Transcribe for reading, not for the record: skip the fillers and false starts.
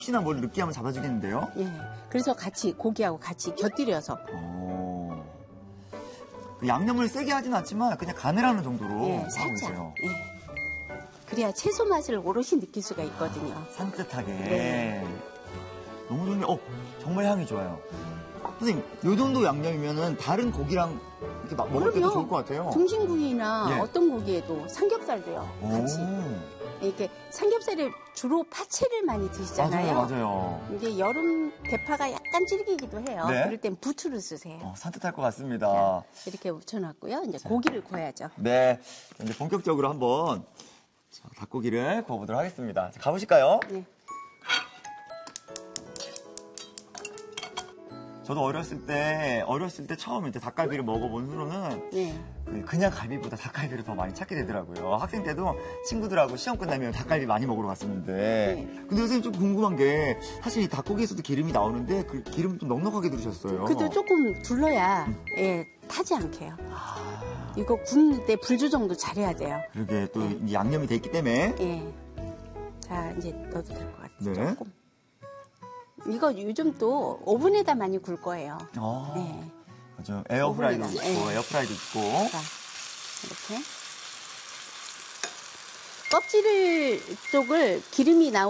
혹시나 뭘 느끼하면 잡아주겠는데요? 예. 그래서 같이 고기하고 같이 곁들여서. 양념을 세게 하진 않지만 그냥 간을 하는 정도로 예, 하고 살짝. 있어요. 예. 그래야 채소 맛을 오롯이 느낄 수가 있거든요. 산뜻하게. 네. 너무 좋네요. 정말 향이 좋아요. 선생님, 요 정도 양념이면은 다른 고기랑 이렇게 막 먹을 때도 좋을 것 같아요. 등심구이나 예. 어떤 고기에도 삼겹살도요. 같이. 이렇게 삼겹살에 주로 파채를 많이 드시잖아요. 맞아요. 이제 여름 대파가 약간 질기기도 해요. 네. 그럴 땐 부추를 쓰세요. 산뜻할 것 같습니다. 이렇게 묻혀놨고요. 이제 고기를 구워야죠. 네. 이제 본격적으로 한번 닭고기를 구워보도록 하겠습니다. 자, 가보실까요? 네. 저도 어렸을 때 처음 이제 닭갈비를 먹어본 후로는 네. 그냥 갈비보다 닭갈비를 더 많이 찾게 되더라고요. 학생 때도 친구들하고 시험 끝나면 닭갈비 많이 먹으러 갔었는데. 네. 근데 선생님 좀 궁금한 게 사실 이 닭고기에서도 기름이 나오는데 그 기름 좀 넉넉하게 두르셨어요. 그래도 조금 둘러야 예, 타지 않게 해요. 이거 굽는 때 불 조정도 잘해야 돼요. 그러게 또 이 양념이 돼 있기 때문에. 예. 자, 이제 넣어도 될 것 같아요. 네. 조금. 이거 요즘 또 오븐에다 많이 굴 거예요. 네. 맞아요. 에어프라이도 있고, 오븐에다, 에어프라이도 있고. 자, 이렇게. 껍질 쪽을 기름이 나오